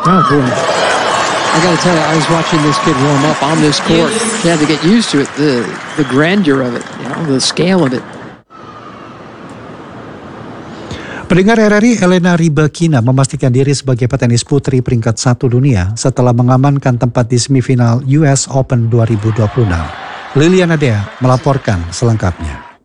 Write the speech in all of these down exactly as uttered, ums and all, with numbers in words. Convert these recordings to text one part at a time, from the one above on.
Oh boy. I got to tell you, I was watching this kid warm up on this court. You had to get used to it, the the grandeur of it, you know, the scale of it. Pendengar R R I, Elena Rybakina memastikan diri sebagai petenis putri peringkat satu dunia setelah mengamankan tempat di semifinal U S Open dua ribu dua puluh enam. Liliana Dea melaporkan selengkapnya.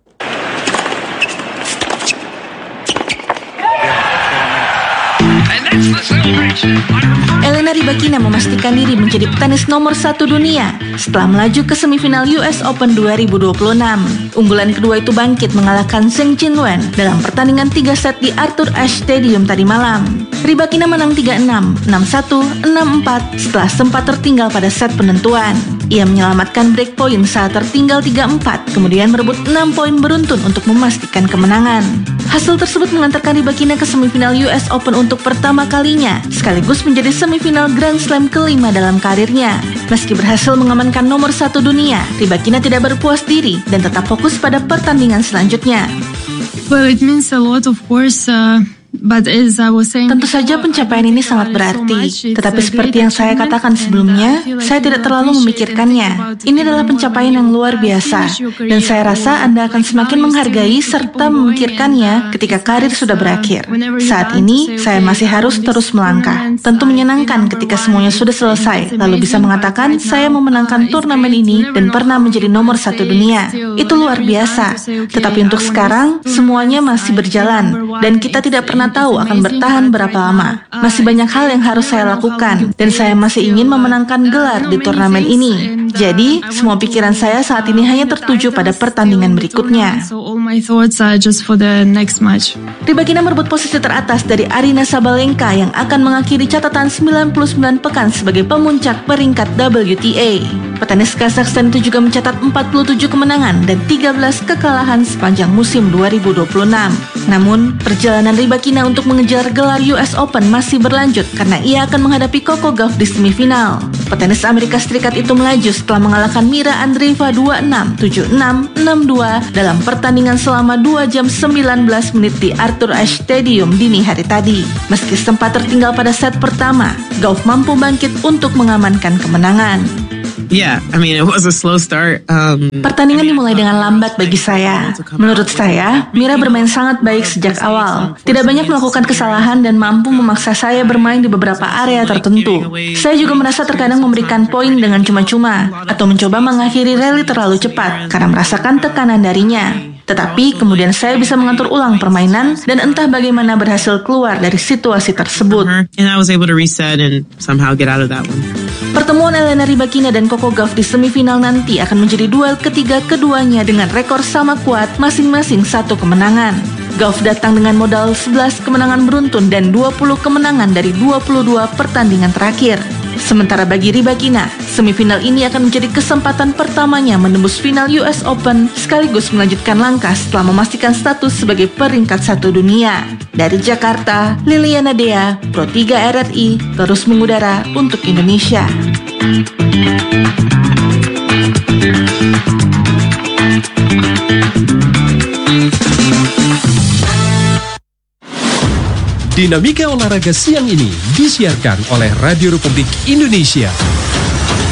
Elena Rybakina memastikan diri menjadi petenis nomor satu dunia setelah melaju ke semifinal U S Open dua ribu dua puluh enam. Unggulan kedua itu bangkit mengalahkan Zheng Qinwen dalam pertandingan tiga set di Arthur Ashe Stadium tadi malam. Rybakina menang tiga enam, enam satu, enam empat setelah sempat tertinggal pada set penentuan. Ia menyelamatkan break point saat tertinggal tiga empat, kemudian merebut enam poin beruntun untuk memastikan kemenangan. Hasil tersebut mengantarkan Rybakina ke semifinal U S Open untuk pertama kalinya, sekaligus menjadi semifinal Grand Slam kelima dalam karirnya. Meski berhasil mengamankan nomor satu dunia, Rybakina tidak berpuas diri dan tetap fokus pada pertandingan selanjutnya. Well, it means a lot, of course. Uh... Tentu saja pencapaian ini sangat berarti, tetapi seperti yang saya katakan sebelumnya, saya tidak terlalu memikirkannya. Ini adalah pencapaian yang luar biasa, dan saya rasa Anda akan semakin menghargai serta memikirkannya ketika karir sudah berakhir. Saat ini, saya masih harus terus melangkah. Tentu menyenangkan ketika semuanya sudah selesai, lalu bisa mengatakan saya memenangkan turnamen ini dan pernah menjadi nomor satu dunia. Itu luar biasa, tetapi untuk sekarang, semuanya masih berjalan, dan kita tidak pernah tahu akan bertahan berapa lama. Masih banyak hal yang harus saya lakukan, dan saya masih ingin memenangkan gelar di turnamen ini. Jadi, semua pikiran saya saat ini hanya tertuju pada pertandingan berikutnya. Rybakina merebut posisi teratas dari Aryna Sabalenka yang akan mengakhiri catatan sembilan puluh sembilan pekan sebagai pemuncak peringkat W T A. Petenis Kazakhstan itu juga mencatat empat puluh tujuh kemenangan dan tiga belas kekalahan sepanjang musim dua ribu dua puluh enam. Namun, perjalanan Rybakina untuk mengejar gelar U S Open masih berlanjut karena ia akan menghadapi Coco Gauff di semifinal. Petenis Amerika Serikat itu melaju setelah mengalahkan Mira Andreeva dua enam, tujuh enam, enam dua dalam pertandingan selama dua jam sembilan belas menit di Arthur Ashe Stadium dini hari tadi. Meski sempat tertinggal pada set pertama, Gauff mampu bangkit untuk mengamankan kemenangan. Yeah, I mean, it was a slow start. Um, Pertandingan dimulai dengan lambat bagi saya. Menurut saya, Mira bermain sangat baik sejak awal. Tidak banyak melakukan kesalahan dan mampu memaksa saya bermain di beberapa area tertentu. Saya juga merasa terkadang memberikan poin dengan cuma-cuma atau mencoba mengakhiri rally terlalu cepat karena merasakan tekanan darinya. Tetapi kemudian saya bisa mengatur ulang permainan dan entah bagaimana berhasil keluar dari situasi tersebut. And I was able to reset and somehow get out of that one. Pertemuan Elena Rybakina dan Coco Gauff di semifinal nanti akan menjadi duel ketiga keduanya dengan rekor sama kuat masing-masing satu kemenangan. Gauff datang dengan modal sebelas kemenangan beruntun dan dua puluh kemenangan dari dua puluh dua pertandingan terakhir. Sementara bagi Rybakina, semifinal ini akan menjadi kesempatan pertamanya menembus final U S Open sekaligus melanjutkan langkah setelah memastikan status sebagai peringkat satu dunia. Dari Jakarta, Liliana Dea, Pro tiga R R I, terus mengudara untuk Indonesia. Dinamika olahraga siang ini disiarkan oleh Radio Republik Indonesia.